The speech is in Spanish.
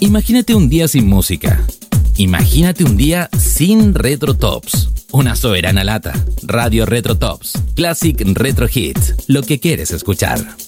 Imagínate un día sin música. Imagínate un día sin Retro Tops. Una soberana lata. Radio Retro Tops. Classic Retro Hits. Lo que quieres escuchar.